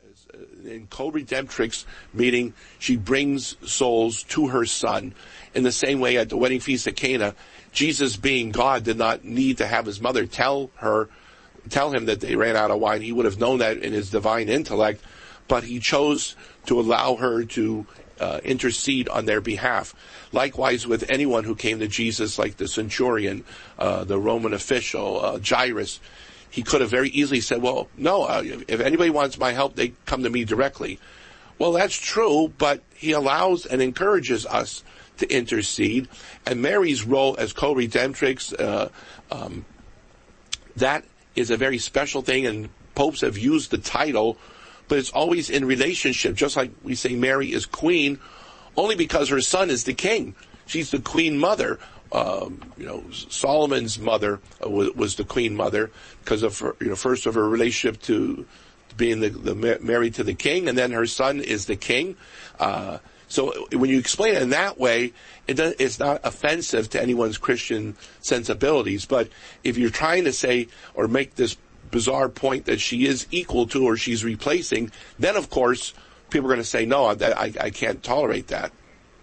in co-redemptrix, meaning she brings souls to her son. In the same way at the wedding feast at Cana, Jesus being God did not need to have his mother tell him that they ran out of wine. He would have known that in his divine intellect, but he chose to allow her to intercede on their behalf. Likewise with anyone who came to Jesus, like the centurion, the Roman official, Jairus. He could have very easily said, well, no, if anybody wants my help, they come to me directly. Well, that's true, but he allows and encourages us to intercede. And Mary's role as co-redemptrix, that is a very special thing, and popes have used the title, but it's always in relationship. Just like we say Mary is queen, only because her son is the king. She's the queen mother. Solomon's mother was the queen mother because of her, first of her relationship to being married to the king, and then her son is the king. So when you explain it in that way, it's not offensive to anyone's Christian sensibilities. But if you're trying to say or make this bizarre point that she is equal to or she's replacing, then of course people are going to say, no, I can't tolerate that.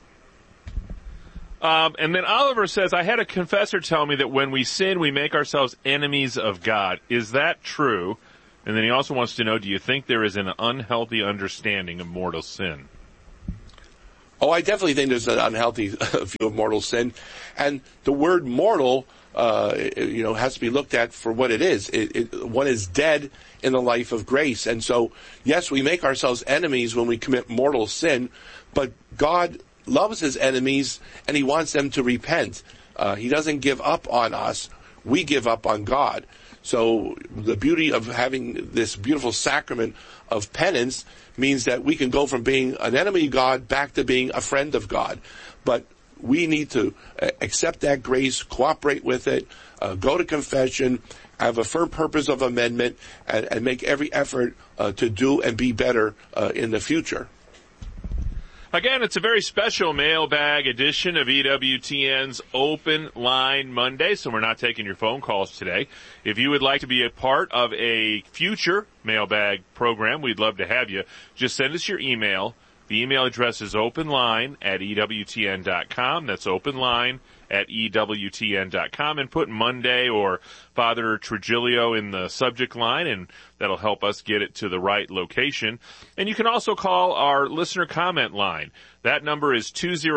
And then Oliver says, I had a confessor tell me that when we sin, we make ourselves enemies of God. Is that true? And then he also wants to know, do you think there is an unhealthy understanding of mortal sin? Oh, I definitely think there's an unhealthy view of mortal sin. And the word mortal, has to be looked at for what it is. One is dead in the life of grace. And so, yes, we make ourselves enemies when we commit mortal sin, but God loves his enemies and he wants them to repent. He doesn't give up on us. We give up on God. So the beauty of having this beautiful sacrament of penance means that we can go from being an enemy of God back to being a friend of God. But we need to accept that grace, cooperate with it, go to confession, have a firm purpose of amendment, and make every effort to do and be better in the future. Again, it's a very special mailbag edition of EWTN's Open Line Monday, so we're not taking your phone calls today. If you would like to be a part of a future mailbag program, we'd love to have you. Just send us your email. The email address is openline@EWTN.com. That's openline@EWTN.com, and put Monday or Father Trigilio in the subject line, and that'll help us get it to the right location. And you can also call our listener comment line. That number is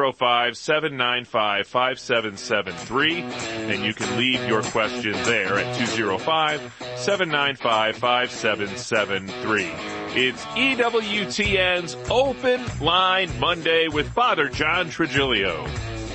205-795-5773, and you can leave your question there at 205-795-5773. It's EWTN's Open Line Monday with Father John Trigilio.